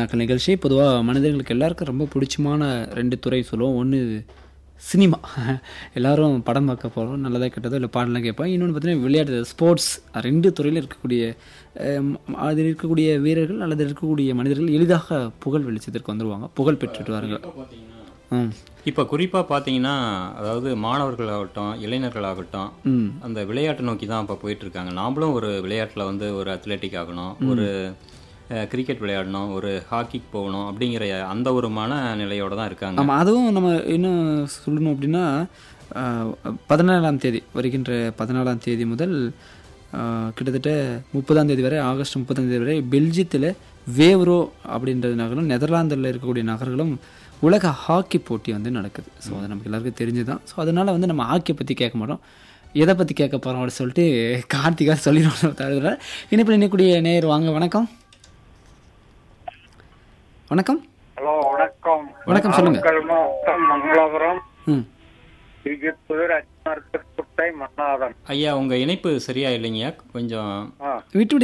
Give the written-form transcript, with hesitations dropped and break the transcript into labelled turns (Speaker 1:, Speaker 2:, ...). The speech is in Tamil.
Speaker 1: நாட்கள் நிகழ்ச்சி. பொதுவாக மனிதர்களுக்கு எல்லாருக்கும் ரொம்ப பிடிச்சமான 2 துறை சொல்லுவோம். ஒன்று சினிமா, எல்லாரும் படம் பார்க்க போகிறோம், நல்லதாக கெட்டதோ இல்லை பாடலாம் கேட்போம். இன்னொன்று பார்த்தீங்கன்னா விளையாட்டு, ஸ்போர்ட்ஸ். 2 துறையில் இருக்கக்கூடிய அதில் இருக்கக்கூடிய வீரர்கள் அல்லது இருக்கக்கூடிய மனிதர்கள் எளிதாக புகழ் வெளிச்சத்திற்கு வந்துடுவாங்க, புகழ் பெற்றுட்டு வாருங்க.
Speaker 2: இப்போ குறிப்பாக பார்த்தீங்கன்னா, அதாவது மாணவர்களாகட்டும் இளைஞர்களாகட்டும் அந்த விளையாட்டை நோக்கி தான் இப்போ போயிட்டு இருக்காங்க. நாமளும் ஒரு விளையாட்டில் வந்து ஒரு அத்லெட்டிக் ஆகணும், ஒரு கிரிக்கெட் விளையாடணும், ஒரு ஹாக்கிக்கு போகணும் அப்படிங்கிற அந்த ஒரு மனநிலையோடு தான் இருக்காங்க.
Speaker 1: ஆமாம், அதுவும் நம்ம இன்னும் சொல்லணும் அப்படின்னா 14ஆம் தேதி வருகின்ற 14ஆம் தேதி முதல் கிட்டத்தட்ட 30ஆம் தேதி வரை, ஆகஸ்ட் 30ஆம் தேதி வரை பெல்ஜியத்தில் வேவ்ரோ அப்படின்ற நகரம், நெதர்லாந்தில் இருக்கக்கூடிய நகர்களும் உலக ஹாக்கி போட்டி வந்து நடக்குது. ஸோ அது நமக்கு எல்லாருக்கும் தெரிஞ்சு தான். ஸோ அதனால் வந்து நம்ம ஹாக்கியை பற்றி கேட்க மாட்டோம், எதை பற்றி கேட்க போகிறோம் அப்படின்னு சொல்லிட்டு கார்த்திகா சொல்லிடுவோம். தவிர இனிப்பில் நினைக்கூடிய நேயர் வாங்க. வணக்கம். வணக்கம்.
Speaker 3: ஹலோ, வணக்கம்.
Speaker 1: வணக்கம், சொல்லுங்க.
Speaker 3: மங்களாபுரம்
Speaker 2: ஐயா, உங்க இணைப்பு சரியா இல்லைங்கய்யா, கொஞ்சம்
Speaker 1: விட்டு